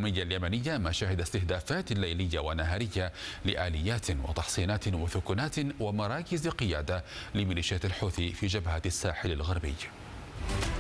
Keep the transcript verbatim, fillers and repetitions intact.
الحكومية اليمنية مشاهد استهدافات ليلية ونهارية لآليات وتحصينات وثكنات ومراكز قيادة لميليشيات الحوثي في جبهة الساحل الغربي.